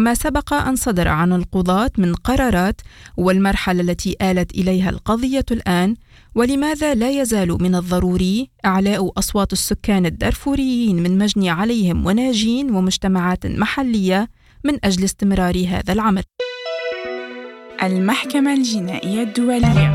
وما سبق أن صدر عن القضاة من قرارات، والمرحلة التي آلت إليها القضية الآن، ولماذا لا يزال من الضروري إعلاء أصوات السكان الدارفوريين من مجني عليهم وناجين ومجتمعات محلية من أجل استمرار هذا العمل. المحكمة الجنائية الدولية.